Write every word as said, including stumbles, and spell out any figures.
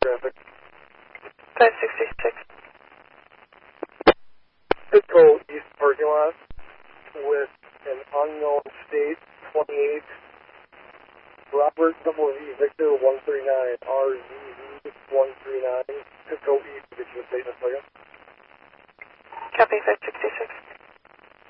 Traffic. five sixty-six. Cisco East parking lot with an unknown state, twenty-eight. Robert W V Victor one three nine, R Z V one three nine. Cisco East, get you a state in a second.